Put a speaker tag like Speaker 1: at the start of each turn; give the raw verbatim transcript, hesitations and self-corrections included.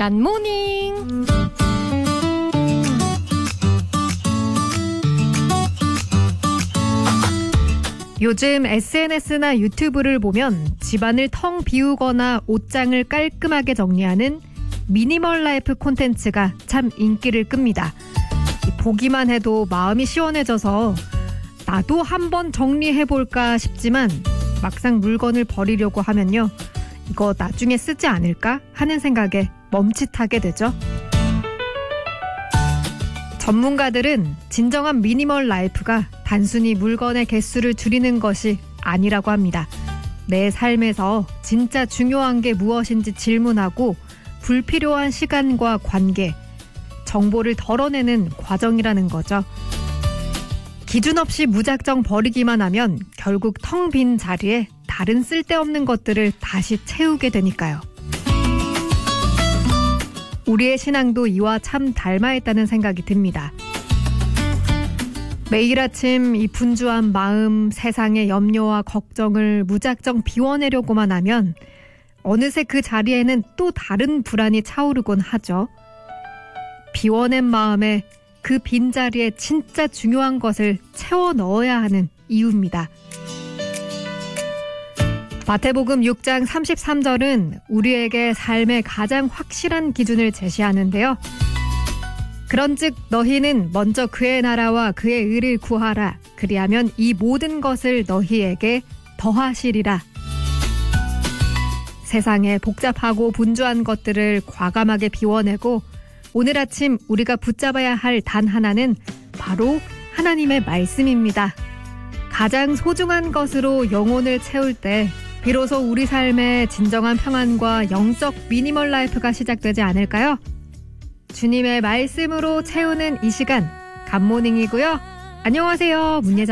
Speaker 1: 굿모닝. 요즘 에스엔에스나 유튜브를 보면 집안을 텅 비우거나 옷장을 깔끔하게 정리하는 미니멀 라이프 콘텐츠가 참 인기를 끕니다. 보기만 해도 마음이 시원해져서 나도 한번 정리해볼까 싶지만 막상 물건을 버리려고 하면요, 이거 나중에 쓰지 않을까 하는 생각에 멈칫하게 되죠. 전문가들은 진정한 미니멀 라이프가 단순히 물건의 개수를 줄이는 것이 아니라고 합니다. 내 삶에서 진짜 중요한 게 무엇인지 질문하고 불필요한 시간과 관계, 정보를 덜어내는 과정이라는 거죠. 기준 없이 무작정 버리기만 하면 결국 텅 빈 자리에 다른 쓸데없는 것들을 다시 채우게 되니까요. 우리의 신앙도 이와 참 닮아있다는 생각이 듭니다. 매일 아침 이 분주한 마음, 세상의 염려와 걱정을 무작정 비워내려고만 하면 어느새 그 자리에는 또 다른 불안이 차오르곤 하죠. 비워낸 마음에 그 빈자리에 진짜 중요한 것을 채워 넣어야 하는 이유입니다. 마태복음 육 장 삼십삼 절은 우리에게 삶의 가장 확실한 기준을 제시하는데요. 그런즉 너희는 먼저 그의 나라와 그의 의를 구하라. 그리하면 이 모든 것을 너희에게 더하시리라. 세상에 복잡하고 분주한 것들을 과감하게 비워내고 오늘 아침 우리가 붙잡아야 할 단 하나는 바로 하나님의 말씀입니다. 가장 소중한 것으로 영혼을 채울 때 비로소 우리 삶의 진정한 평안과 영적 미니멀 라이프가 시작되지 않을까요? 주님의 말씀으로 채우는 이 시간, 굿모닝이고요. 안녕하세요, 문예정